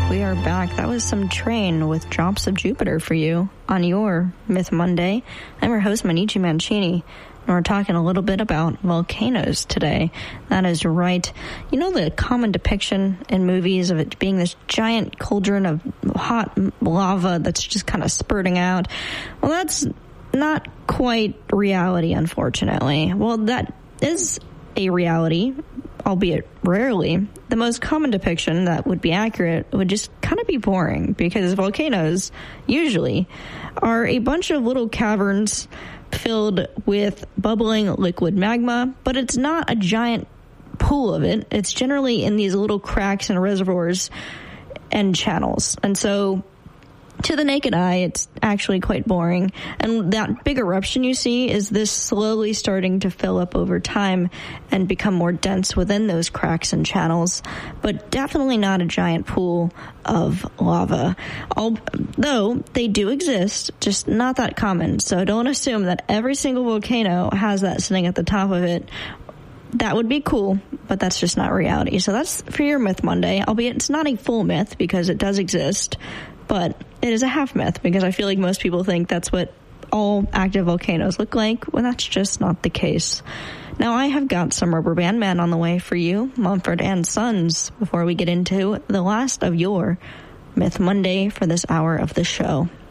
We are back. That was some Train with Drops of Jupiter for you on your Myth Monday. I'm your host, Manichi Mancini, and we're talking a little bit about volcanoes today. That is right. You know the common depiction in movies of it being this giant cauldron of hot lava that's just kind of spurting out? Well, that's not quite reality, unfortunately. Well, that is a reality, albeit rarely. The most common depiction that would be accurate would just kind of be boring, because volcanoes usually are a bunch of little caverns filled with bubbling liquid magma, but it's not a giant pool of it. It's generally in these little cracks and reservoirs and channels. And so to the naked eye, it's actually quite boring. And that big eruption you see is this slowly starting to fill up over time and become more dense within those cracks and channels, but definitely not a giant pool of lava. Although they do exist, just not that common. So don't assume that every single volcano has that sitting at the top of it. That would be cool, but that's just not reality. So that's for your Myth Monday, albeit it's not a full myth because it does exist. But it is a half myth, because I feel like most people think that's what all active volcanoes look like, when that's just not the case. Now, I have got some Rubber Band Man on the way for you, Mumford and Sons, before we get into the last of your Myth Monday for this hour of the show.